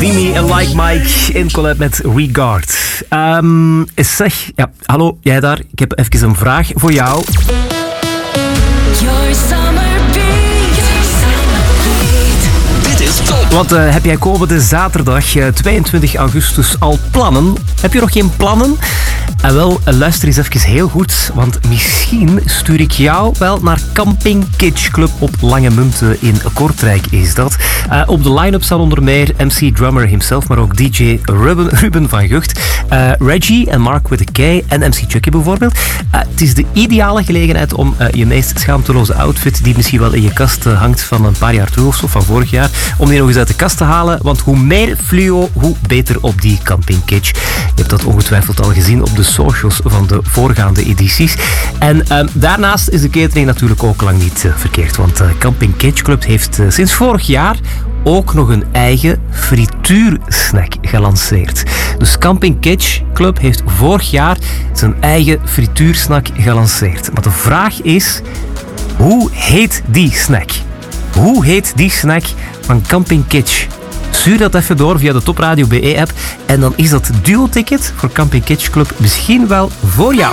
Vimy en Like Mike in collab met Regard. Zeg, ja, hallo, jij daar. Ik heb even een vraag voor jou. Dit is top. Want heb jij komende zaterdag 22 augustus al plannen? Heb je nog geen plannen? En wel, luister eens even heel goed, want misschien stuur ik jou wel naar Camping Kitsch Club op Langemunte in Kortrijk is dat. Op de line-up staan onder meer MC Drummer himself, maar ook DJ Ruben van Gucht, Reggie en Mark with a K en MC Chucky bijvoorbeeld. Het is de ideale gelegenheid om je meest schaamteloze outfit, die misschien wel in je kast hangt van een paar jaar terug of zo, van vorig jaar, om die nog eens uit de kast te halen, want hoe meer fluo, hoe beter op die Camping Kitsch. Je hebt dat ongetwijfeld al gezien op de socials van de voorgaande edities. En daarnaast is de catering natuurlijk ook lang niet verkeerd, want Camping Kitsch Club heeft sinds vorig jaar ook nog een eigen frituursnack gelanceerd. Dus Camping Kitsch Club heeft vorig jaar zijn eigen frituursnack gelanceerd. Maar de vraag is, hoe heet die snack? Hoe heet die snack van Camping Kitsch? Stuur dat even door via de Top Radio BE-app en dan is dat duo-ticket voor Camping Kitsch Club misschien wel voor jou.